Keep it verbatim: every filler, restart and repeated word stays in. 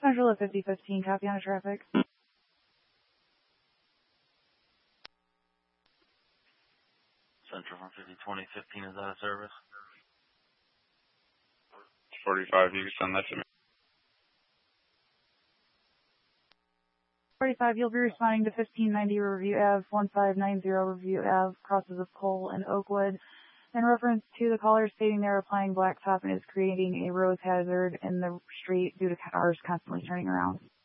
Central at fifty fifteen, copy on traffic. Central from fifty twenty fifteen is out of service. forty-five, you can send that to me. forty-five, you'll be responding to fifteen ninety Riverview Ave, fifteen ninety Riverview Ave, crosses of Cole and Oakwood. In reference to the caller stating they're applying blacktop and is creating a road hazard in the street due to cars constantly turning around.